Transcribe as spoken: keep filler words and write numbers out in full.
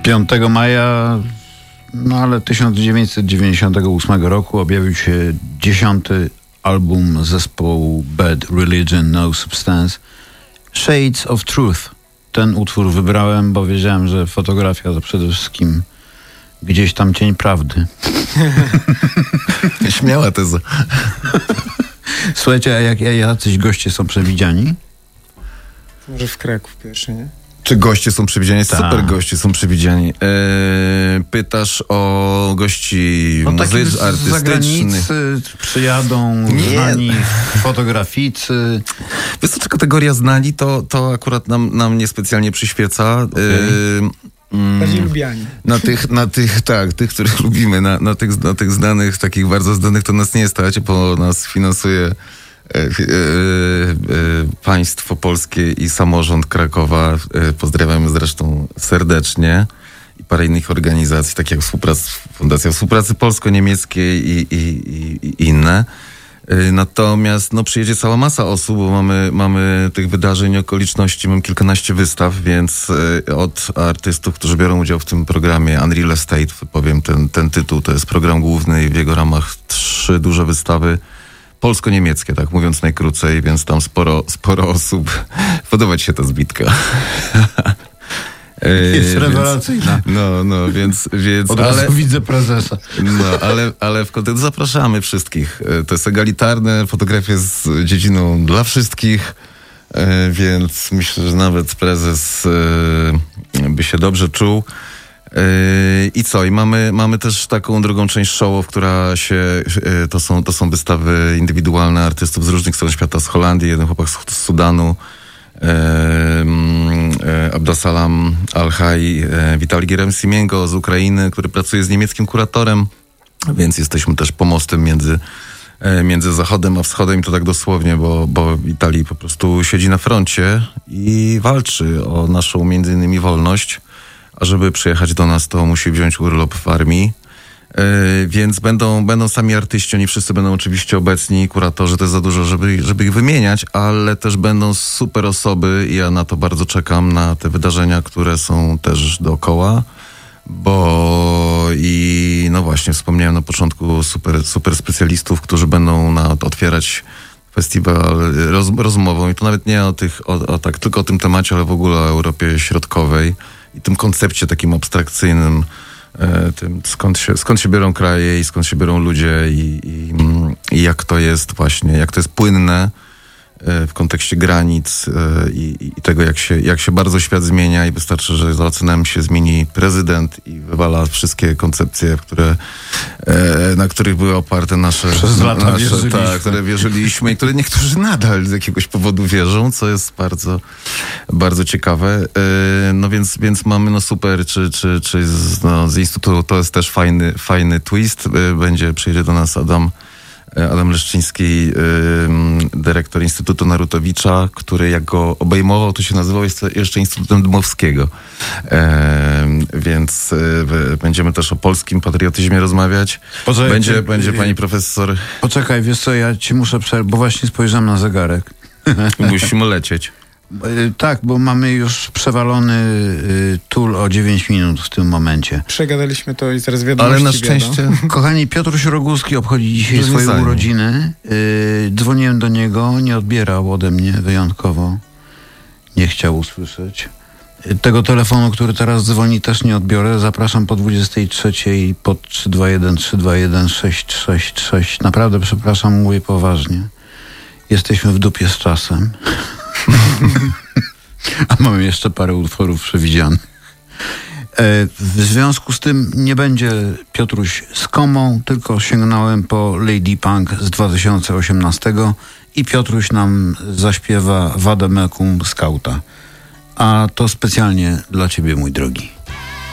piątego maja, no ale tysiąc dziewięćset dziewięćdziesiątego ósmego roku objawił się dziesiąty album zespołu Bad Religion, No Substance, Shades of Truth. Ten utwór wybrałem, bo wiedziałem, że fotografia to przede wszystkim gdzieś tam cień prawdy. Śmiała teza. Słuchajcie, a jak jacyś goście są przewidziani? Może w Kraków pierwszy, nie? Czy goście są przewidziani? Ta. Super goście są przewidziani. Eee, pytasz o gości No takich muzycznych, z artystycznych. zagranicy przyjadą Nie. znani fotograficy. Wiesz co, czy kategoria znani, to, to akurat nam, nam niespecjalnie przyświeca. Okay. Eee, Bardziej lubiani. Na tych, na tych, tak, tych, których lubimy, na, na, tych, na tych znanych, takich bardzo znanych, to nas nie stać, bo nas finansuje e, e, e, państwo polskie i samorząd Krakowa. E, pozdrawiamy zresztą serdecznie. I parę innych organizacji, takich jak Współprac, Fundacja Współpracy Polsko-Niemieckiej i, i, i, i inne. Natomiast no, przyjedzie cała masa osób, bo mamy, mamy tych wydarzeń, okoliczności, mam kilkanaście wystaw, więc y, od artystów, którzy biorą udział w tym programie Unreal Estate, powiem ten, ten tytuł, to jest program główny i w jego ramach trzy duże wystawy polsko-niemieckie, tak mówiąc najkrócej, więc tam sporo, sporo osób. Podoba ci się ta zbitka. Jest yy, rewelacyjna. Więc, no, no, więc... więc Od razu ale, widzę prezesa. No, ale, ale w kontekście zapraszamy wszystkich. To jest egalitarne, fotografia jest dziedziną dla wszystkich, więc myślę, że nawet prezes by się dobrze czuł. I co? I mamy, mamy też taką drugą część show, która się... To są, to są wystawy indywidualne artystów z różnych stron świata, z Holandii, jeden chłopak z Sudanu, Abdasalam Al-Hai, Witali Gerem-Simienko z Ukrainy, który pracuje z niemieckim kuratorem, więc jesteśmy też pomostem między, między Zachodem a Wschodem i to tak dosłownie, bo, bo Witali po prostu siedzi na froncie i walczy o naszą między innymi wolność, a żeby przyjechać do nas, to musi wziąć urlop w armii. Yy, więc będą, będą sami artyści, oni wszyscy będą oczywiście obecni, kuratorzy, to jest za dużo, żeby, żeby ich wymieniać, ale też będą super osoby i ja na to bardzo czekam, na te wydarzenia, które są też dookoła, bo i no właśnie, wspomniałem na początku super, super specjalistów, którzy będą na, otwierać festiwal roz, rozmową i to nawet nie o tych, o, o tak, tylko o tym temacie, ale w ogóle o Europie Środkowej i tym koncepcie takim abstrakcyjnym, tym, skąd się, skąd się biorą kraje i skąd się biorą ludzie i, i, i jak to jest właśnie, jak to jest płynne w kontekście granic i, i tego, jak się, jak się bardzo świat zmienia i wystarczy, że za oceanem się zmieni prezydent i wywala wszystkie koncepcje, które, na których były oparte nasze... Przez lata nasze, wierzyliśmy. Tak, które wierzyliśmy i które niektórzy nadal z jakiegoś powodu wierzą, co jest bardzo, bardzo ciekawe. No więc, więc mamy no super, czy, czy, czy z, no, z Instytutu to jest też fajny, fajny twist. Będzie, przyjedzie do nas Adam Adam Leszczyński, dyrektor Instytutu Narutowicza, który jak go obejmował, to się nazywał jeszcze Instytutem Dmowskiego. Więc będziemy też o polskim patriotyzmie rozmawiać. Poczekaj, będzie, będzie pani profesor... Poczekaj, wiesz co, ja ci muszę przerwać, bo właśnie spojrzałem na zegarek. Musimy lecieć. Tak, bo mamy już przewalony y, tul o dziewięć minut w tym momencie. Przegadaliśmy to i zaraz wiadomości. Ale na szczęście... Kochani, Piotruś Roguski obchodzi dzisiaj Już swoje nie urodziny. Y, dzwoniłem do niego, nie odbierał ode mnie wyjątkowo. Nie chciał usłyszeć. Y, tego telefonu, który teraz dzwoni, też nie odbiorę. Zapraszam po dwudziestej trzeciej pod trzy dwa jeden trzy dwa jeden sześć sześć sześć. Naprawdę przepraszam, mówię poważnie. Jesteśmy w dupie z czasem. A mamy jeszcze parę utworów przewidzianych. E, w związku z tym nie będzie Piotruś z Komą, tylko sięgnąłem po Lady Punk z dwa tysiące osiemnastego i Piotruś nam zaśpiewa Vademecum Skauta. A to specjalnie dla ciebie, mój drogi.